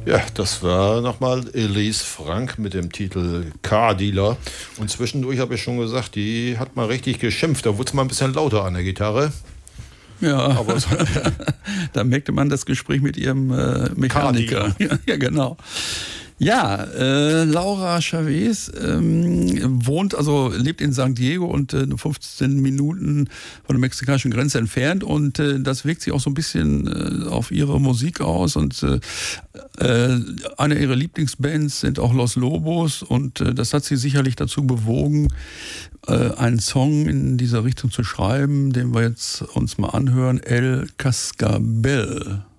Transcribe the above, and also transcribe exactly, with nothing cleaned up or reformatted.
Ja, das war nochmal Elise Frank mit dem Titel Car Dealer. Und zwischendurch habe ich schon gesagt, die hat mal richtig geschimpft. Da wurde es mal ein bisschen lauter an der Gitarre. Ja, aber da merkte man das Gespräch mit ihrem äh, Mechaniker. Ja, ja, genau. Ja, äh, Laura Chavez ähm, wohnt, also lebt in San Diego und äh, fünfzehn Minuten von der mexikanischen Grenze entfernt, und äh, das wirkt sich auch so ein bisschen äh, auf ihre Musik aus, und äh, äh, eine ihrer Lieblingsbands sind auch Los Lobos, und äh, das hat sie sicherlich dazu bewogen, äh, einen Song in dieser Richtung zu schreiben, den wir jetzt uns mal anhören, El Cascabel.